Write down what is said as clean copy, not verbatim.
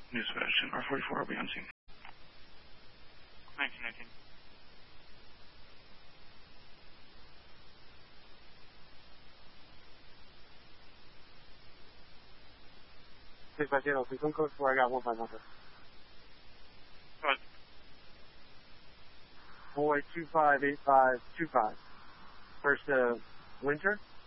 Dispatch, R44, I'll be on scene. 1919. Six by zero, please, code 4, I got 151. What? 4258525. First, Winter.